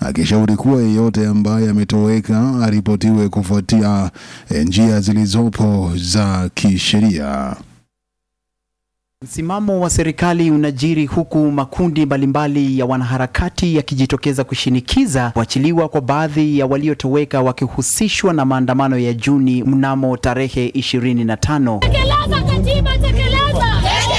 akishauri kuwa yeyote ambaye ametoweka aripotiwe kufuatia njia zilizopo za kisheria. Msimamo wa serikali unajiri huku makundi mbalimbali ya wanaharakati yakijitokeza kushinikiza kuachiliwa kwa baadhi ya waliotoweka wakihusishwa na maandamano ya Juni mnamo tarehe 25. Tekeleza katiba, tekeleza!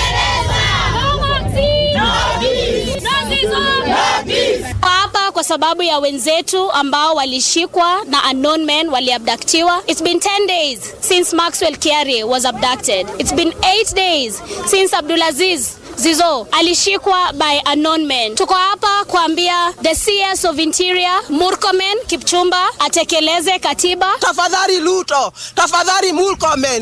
Hapa kwa sababu ya wenzetu ambao walishikwa na unknown men waliabductiwa. It's been 10 days since Maxwell Kiari was abducted. It's been 8 days since Abdulaziz Zizo alishikwa by unknown men. Tuko hapa kuambia the CS of Interior Murkomen Kipchumba atekeleze katiba. Tafadhali Luto, tafadhali Murkomen,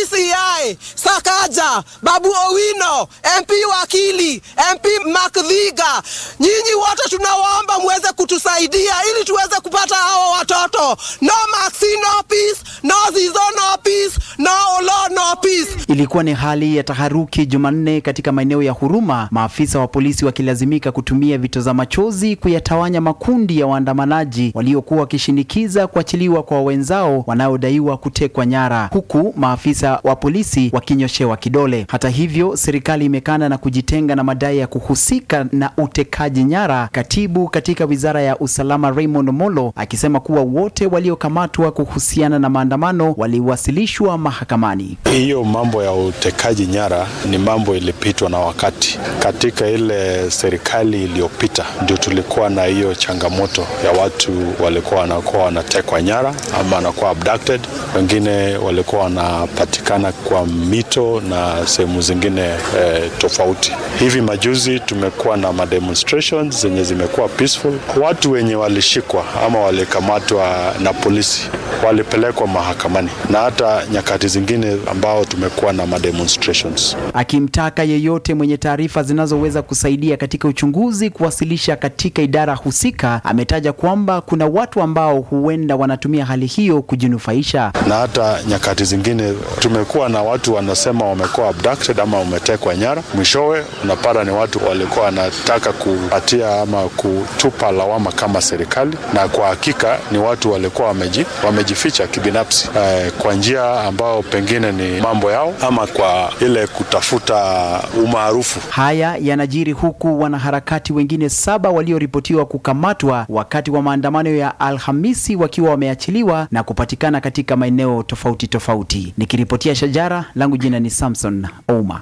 DCI, Sakaja, Babu Owino, MP Wakili, MP Makdhiga. Nyinyi wote tunawaomba muweze kutusaidia ili tuweze kupata hao watoto. No Maxi, no peace, no Zizo, no peace, no Olo, no peace. Ilikuwa ni hali ya taharuki Jumanne katika maeneo ya Huruma, maafisa wa polisi wakilazimika kutumia vitoza machozi kuyatawanya makundi ya waandamanaji waliokuwa wakishinikiza kuachiliwa kwa wenzao wanaodaiwa kutekwa nyara, huku maafisa wa polisi wakinyoshewa kidole. Hata hivyo, serikali imekana na kujitenga na madai ya kuhusika na utekaji nyara, katibu katika Wizara ya Usalama Raymond Molo akisema kuwa wote waliokamatwa kuhusiana na maandamano waliwasilishwa mahakamani. Hiyo mambo ya utekaji nyara ni mambo ilipitwa na wakati. Katika ile serikali iliyopita ndio tulikuwa na hiyo changamoto ya watu walikuwa wanatekwa nyara ama wanakuwa abducted, wengine walikuwa wanapatikana kwa mito na sehemu zingine tofauti. Hivi majuzi tumekuwa na demonstrations zenye zimekuwa peaceful. Watu wenye walishikwa ama walikamatwa na polisi walipelekwa mahakamani, na hata nyakati zingine ambao tumekuwa na demonstrations. Akimtaka yeyote mwenye taarifa zinazoweza kusaidia katika uchunguzi kuwasilisha katika idara husika, ametaja kwamba kuna watu ambao huenda wanatumia hali hiyo kujinufaisha. Na hata nyakati zingine tumekuwa na watu wanasema wamekuwa abducted ama wametekwa nyara, mwishowe unapata ni watu walikuwa wanataka kupatia ama kutupa lawama kama serikali, na kwa hakika ni watu walikuwa wamejificha kibinafsi kwa njia ambao pengine ni mambo yao ama kwa ile kutafuta umaarufu. Haya yanajiri huku wanaharakati wengine 7 walioripotiwa kukamatwa wakati wa maandamano ya Alhamisi wakiwa wameachiliwa na kupatikana katika maeneo tofauti tofauti. Nikiripotia Shajara, langu jina ni Samson Ouma.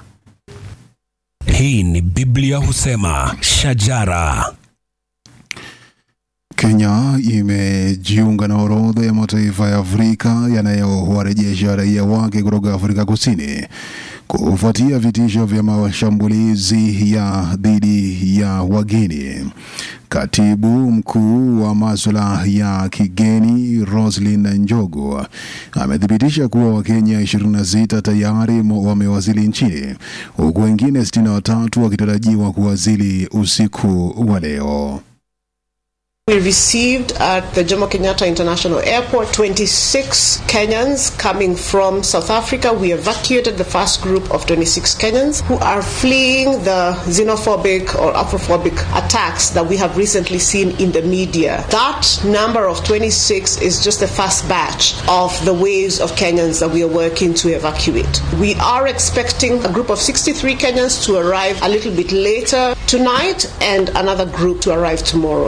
Hii ni Biblia husema Shajara. Kenya imejiunga na orodha ya mataifa ya Afrika yanayowarejesha raia wake kutoka Afrika Kusini kufuatia vitisho vya mashambulizi ya dhidi ya wageni. Katibu mkuu wa masuala ya kigeni Roslyn Njogu amethibitisha kuwa Wakenya 26 tayari wamewasili nchini, huku wengine 63 wakitarajiwa kuwasili usiku wa leo. We received at the Jomo Kenyatta International Airport 26 Kenyans coming from South Africa. We evacuated the first group of 26 Kenyans who are fleeing the xenophobic or Afrophobic attacks that we have recently seen in the media. That number of 26 is just the first batch of the waves of Kenyans that we are working to evacuate. We are expecting a group of 63 Kenyans to arrive a little bit later tonight and another group to arrive tomorrow.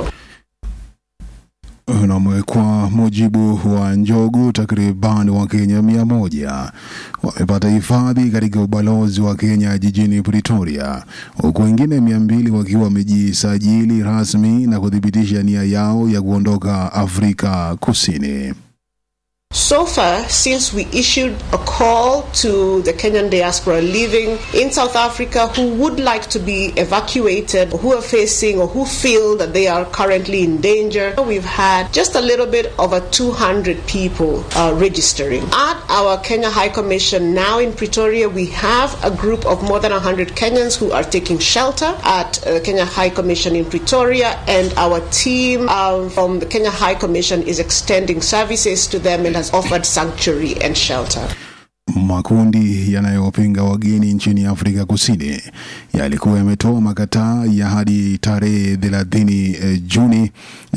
Na kwa mujibu wa Njogu, takriban Wakenya 100 wamepata hifadhi katika ubalozi wa Kenya jijini Pretoria, huku wengine 200 wakiwa wamejisajili rasmi na kudhibitisha nia yao ya kuondoka Afrika Kusini. So far, since we issued a call to the Kenyan diaspora living in South Africa who would like to be evacuated, who are facing or who feel that they are currently in danger, we've had just a little bit over 200 people registering. At our Kenya High Commission now in Pretoria, we have a group of more than 100 Kenyans who are taking shelter at Kenya High Commission in Pretoria, and our team from the Kenya High Commission is extending services to them and has offered sanctuary and shelter. Makundi yanayopinga wageni nchini Afrika Kusini yalikuwa yametoa makataa ya hadi tarehe 30 Juni